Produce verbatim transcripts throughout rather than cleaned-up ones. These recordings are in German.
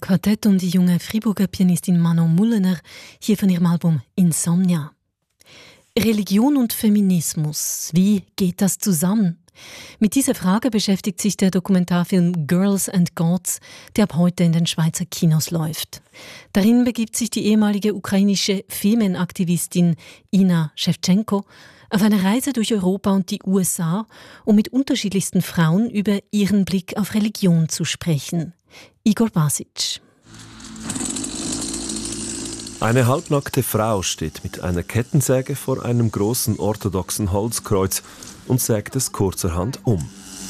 Quartett um die junge Friburger Pianistin Manon Mullener, hier von ihrem Album Insomnia. Religion und Feminismus, wie geht das zusammen? Mit dieser Frage beschäftigt sich der Dokumentarfilm Girls and Gods, der ab heute in den Schweizer Kinos läuft. Darin begibt sich die ehemalige ukrainische Femenaktivistin Ina Schewtschenko auf eine Reise durch Europa und die U S A, um mit unterschiedlichsten Frauen über ihren Blick auf Religion zu sprechen. Igor Basic. Eine halbnackte Frau steht mit einer Kettensäge vor einem großen orthodoxen Holzkreuz und sägt es kurzerhand um.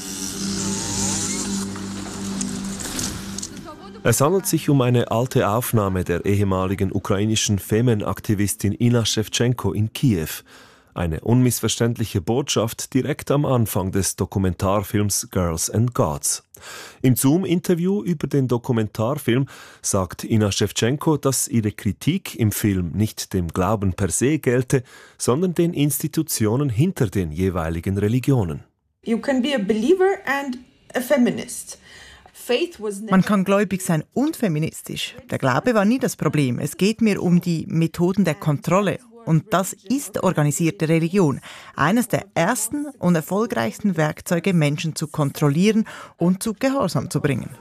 Es handelt sich um eine alte Aufnahme der ehemaligen ukrainischen Femenaktivistin Ina Schewtschenko in Kiew. Eine unmissverständliche Botschaft direkt am Anfang des Dokumentarfilms Girls and Gods. Im Zoom-Interview über den Dokumentarfilm sagt Ina Schewtschenko, dass ihre Kritik im Film nicht dem Glauben per se gelte, sondern den Institutionen hinter den jeweiligen Religionen. You can be a believer and a feminist. Man kann gläubig sein und feministisch. Der Glaube war nie das Problem. Es geht mir um die Methoden der Kontrolle. Und das ist organisierte Religion. Eines der ersten und erfolgreichsten Werkzeuge, Menschen zu kontrollieren und zu Gehorsam zu bringen.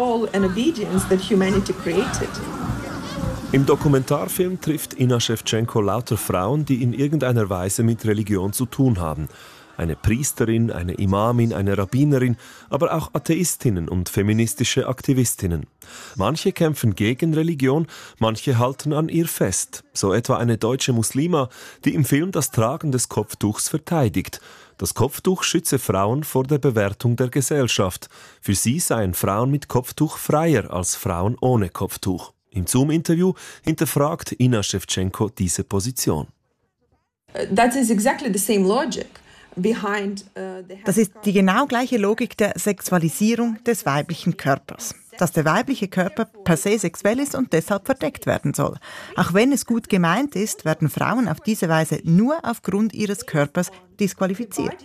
Im Dokumentarfilm trifft Ina Schewtschenko lauter Frauen, die in irgendeiner Weise mit Religion zu tun haben. Eine Priesterin, eine Imamin, eine Rabbinerin, aber auch Atheistinnen und feministische Aktivistinnen. Manche kämpfen gegen Religion, manche halten an ihr fest. So etwa eine deutsche Muslima, die im Film das Tragen des Kopftuchs verteidigt. Das Kopftuch schütze Frauen vor der Bewertung der Gesellschaft. Für sie seien Frauen mit Kopftuch freier als Frauen ohne Kopftuch. Im Zoom-Interview hinterfragt Ina Schewtschenko diese Position. That is exactly the same logic. Das ist die genau gleiche Logik der Sexualisierung des weiblichen Körpers. Dass der weibliche Körper per se sexuell ist und deshalb verdeckt werden soll. Auch wenn es gut gemeint ist, werden Frauen auf diese Weise nur aufgrund ihres Körpers disqualifiziert.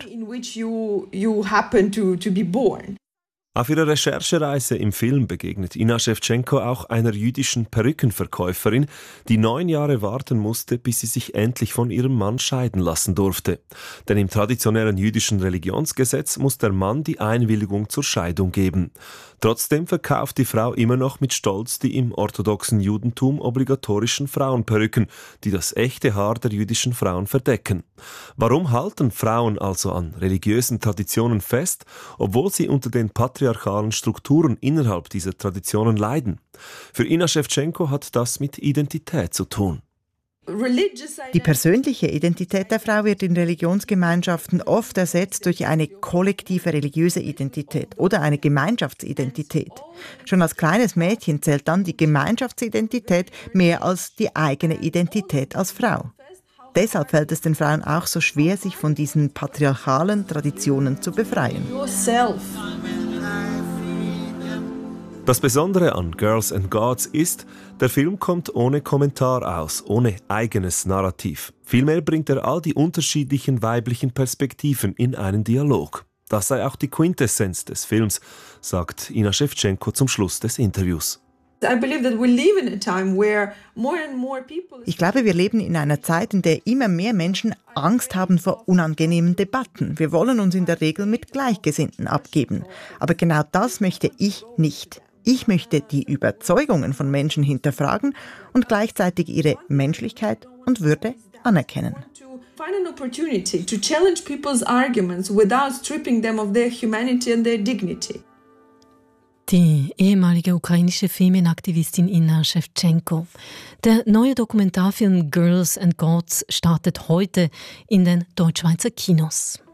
Auf ihrer Recherchereise im Film begegnet Ina Schewtschenko auch einer jüdischen Perückenverkäuferin, die neun Jahre warten musste, bis sie sich endlich von ihrem Mann scheiden lassen durfte. Denn im traditionellen jüdischen Religionsgesetz muss der Mann die Einwilligung zur Scheidung geben. Trotzdem verkauft die Frau immer noch mit Stolz die im orthodoxen Judentum obligatorischen Frauenperücken, die das echte Haar der jüdischen Frauen verdecken. Warum halten Frauen also an religiösen Traditionen fest, obwohl sie unter den patriarchalen Strukturen innerhalb dieser Traditionen leiden? Für Ina Schewtschenko hat das mit Identität zu tun. Die persönliche Identität der Frau wird in Religionsgemeinschaften oft ersetzt durch eine kollektive religiöse Identität oder eine Gemeinschaftsidentität. Schon als kleines Mädchen zählt dann die Gemeinschaftsidentität mehr als die eigene Identität als Frau. Deshalb fällt es den Frauen auch so schwer, sich von diesen patriarchalen Traditionen zu befreien. Das Besondere an Girls and Gods ist, der Film kommt ohne Kommentar aus, ohne eigenes Narrativ. Vielmehr bringt er all die unterschiedlichen weiblichen Perspektiven in einen Dialog. Das sei auch die Quintessenz des Films, sagt Ina Schewtschenko zum Schluss des Interviews. Ich glaube, wir leben in einer Zeit, in der immer mehr Menschen Angst haben vor unangenehmen Debatten. Wir wollen uns in der Regel mit Gleichgesinnten abgeben. Aber genau das möchte ich nicht. Ich möchte die Überzeugungen von Menschen hinterfragen und gleichzeitig ihre Menschlichkeit und Würde anerkennen. Find an opportunity to challenge people's arguments without stripping them of their humanity and their dignity. Die ehemalige ukrainische Femenaktivistin Ina Schewtschenko. Der neue Dokumentarfilm Girls and Gods startet heute in den Deutschschweizer Kinos.